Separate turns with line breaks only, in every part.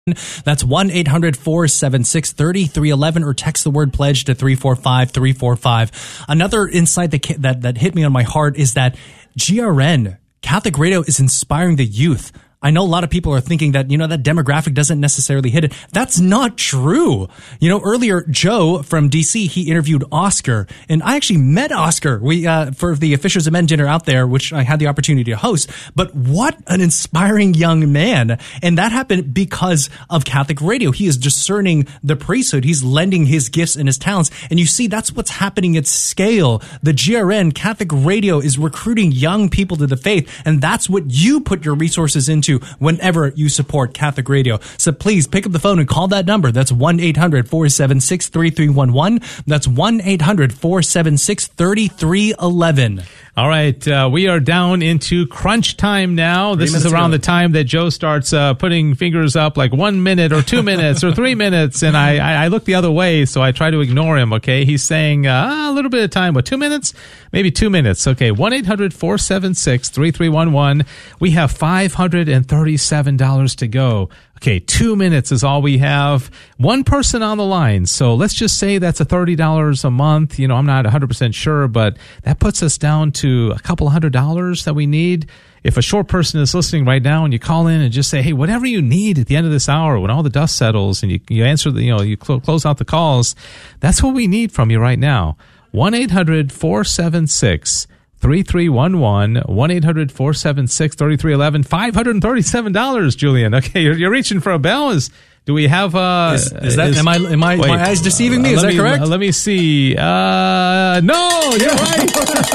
That's 1-800-476-3311 or text the word pledge to 345-345. Another insight that hit me on my heart is that GRN, Catholic Radio, is inspiring the youth. I know a lot of people are thinking that, that demographic doesn't necessarily hit it. That's not true. Earlier, Joe from DC, he interviewed Oscar, and I actually met Oscar. We, for the Fishers of Men dinner out there, which I had the opportunity to host. But what an inspiring young man. And that happened because of Catholic Radio. He is discerning the priesthood. He's lending his gifts and his talents. And you see, that's what's happening at scale. The GRN, Catholic Radio, is recruiting young people to the faith. And that's what you put your resources into whenever you support Catholic Radio. So please pick up the phone and call that number. That's 1-800-476-3311. That's 1-800-476-3311.
All right, we are down into crunch time now. This is around the time that Joe starts putting fingers up like 1 minute or 2 minutes or 3 minutes, and I look the other way, so I try to ignore him, okay? He's saying a little bit of time, but 2 minutes? Maybe 2 minutes. Okay, 1-800-476-3311. We have $537 to go. Okay, 2 minutes is all we have. One person on the line. So let's just say that's $30 a month. I'm not 100% sure, but that puts us down to a couple $100 that we need. If a short person is listening right now and you call in and just say, hey, whatever you need at the end of this hour, when all the dust settles and you answer you close out the calls, that's what we need from you right now. 1-800-476-3311, 1-800-476-3311, $537, Julian. Okay, you're reaching for a bell. Do we have am my
eyes deceiving me? Is that correct?
Let me see. No, you're right.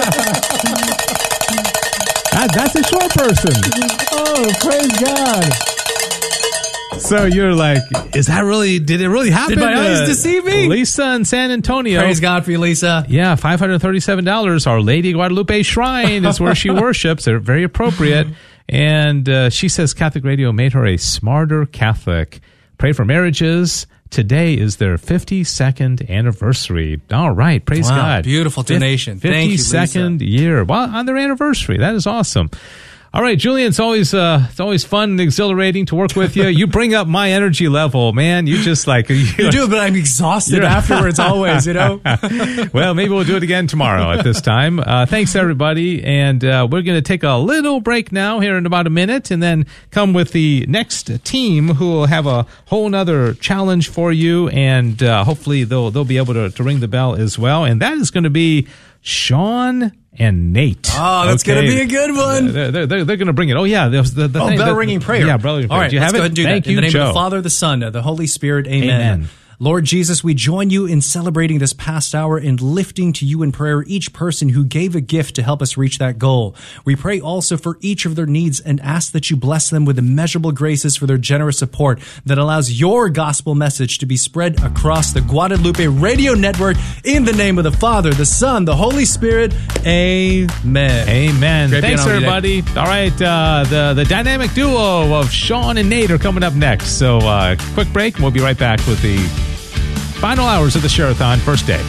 That's a short person.
Oh, praise God.
So you're like, did it really happen?
Did my eyes deceive me?
Lisa in San Antonio.
Praise God for you, Lisa.
Yeah, $537. Our Lady Guadalupe Shrine is where she worships. They're very appropriate. And she says Catholic Radio made her a smarter Catholic. Pray for marriages. Today is their 52nd anniversary. All right. Praise God.
Beautiful donation.
52nd year. Well, on their anniversary. That is awesome. All right, Julian, it's always fun and exhilarating to work with you. You bring up my energy level, man. You just like...
You do, but I'm exhausted afterwards always,
Well, maybe we'll do it again tomorrow at this time. Thanks, everybody. And we're going to take a little break now here in about a minute and then come with the next team who will have a whole nother challenge for you. And hopefully they'll be able to ring the bell as well. And that is going to be Sean and Nate.
Oh, that's going to be a good one.
They're going to bring it. Oh, yeah. The
bell ringing prayer.
Yeah, bell ringing prayer.
All right,
do you have
let's go ahead and do
Thank
that.
you,
In the name
Joe.
of the Father, the Son, the Holy Spirit. Amen.
Amen.
Lord Jesus, we join you in celebrating this past hour and lifting to you in prayer each person who gave a gift to help us reach that goal. We pray also for each of their needs and ask that you bless them with immeasurable graces for their generous support that allows your gospel message to be spread across the Guadalupe Radio Network in the name of the Father, the Son, the Holy Spirit. Amen.
Amen.
Great
Thanks, everybody. All right, the dynamic duo of Sean and Nate are coming up next. So quick break, and we'll be right back with the final hours of the Share-a-thon, first day.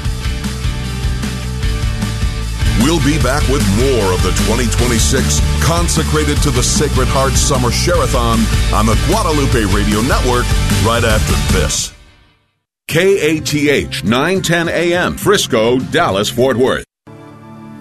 We'll be back with more of the 2026 Consecrated to the Sacred Heart Summer Share-a-thon on the Guadalupe Radio Network right after this. KATH 910 AM, Frisco, Dallas, Fort Worth.